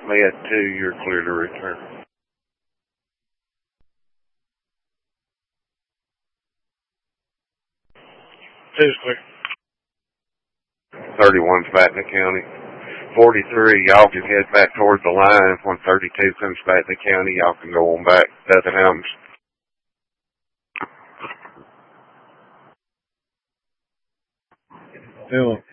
Med 2, you're clear to return. 2's clear. 31's back in the county. 43, y'all can head back towards the line. When 32 comes back in the county, y'all can go on back. Nothing happens. Dylan.